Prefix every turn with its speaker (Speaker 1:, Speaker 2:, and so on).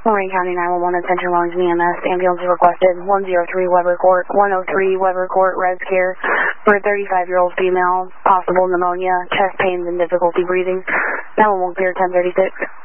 Speaker 1: Lorraine County 911, attention Lawrence EMS. Ambulance is requested. 103 Weber Court, 103 Weber Court, Res Care for a 35-year-old female, possible pneumonia, chest pains, and difficulty breathing. 911 clear 1036.